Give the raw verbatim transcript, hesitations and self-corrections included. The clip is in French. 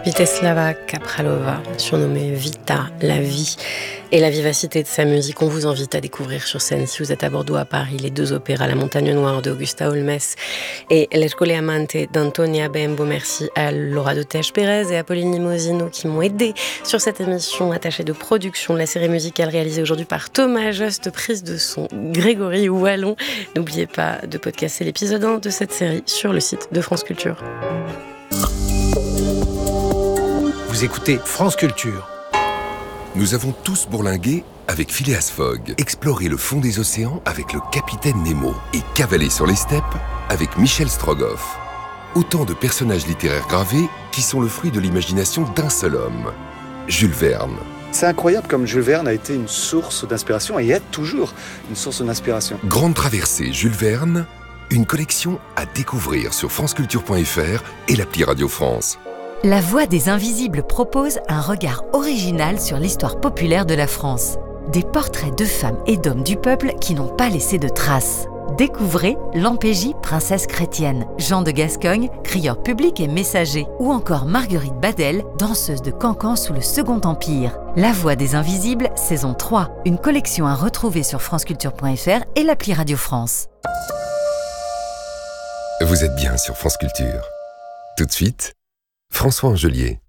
Vítězslava Kapřálová, surnommée Vita, la vie, et la vivacité de sa musique. On vous invite à découvrir sur scène, si vous êtes à Bordeaux, à Paris, les deux opéras, La Montagne Noire de Augusta Holmes et L'Escole Amante d'Antonia Bembo. Merci à Laura de Teche-Pérez et à Pauline Limosino qui m'ont aidé sur cette émission, attachée de production de la série musicale réalisée aujourd'hui par Thomas Just, prise de son Grégory Wallon. N'oubliez pas de podcaster l'épisode un de cette série sur le site de France Culture. Vous écoutez France Culture. Nous avons tous bourlingué avec Phileas Fogg, exploré le fond des océans avec le capitaine Nemo et cavalé sur les steppes avec Michel Strogoff. Autant de personnages littéraires gravés qui sont le fruit de l'imagination d'un seul homme, Jules Verne. C'est incroyable comme Jules Verne a été une source d'inspiration et est toujours une source d'inspiration. Grande traversée Jules Verne, une collection à découvrir sur franceculture point f r et l'appli Radio France. La Voix des Invisibles propose un regard original sur l'histoire populaire de la France. Des portraits de femmes et d'hommes du peuple qui n'ont pas laissé de traces. Découvrez Lampégie, princesse chrétienne, Jean de Gascogne, crieur public et messager, ou encore Marguerite Badel, danseuse de cancan sous le Second Empire. La Voix des Invisibles, saison trois, une collection à retrouver sur franceculture point f r et l'appli Radio France. Vous êtes bien sur France Culture. Tout de suite, François Angelier.